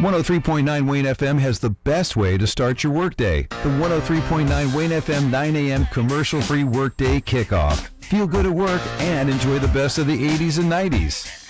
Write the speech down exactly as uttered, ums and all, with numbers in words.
one oh three point nine Wayne F M has the best way to start your workday. The one oh three point nine Wayne F M nine a.m. commercial-free workday kickoff. Feel good at work and enjoy the best of the eighties and nineties.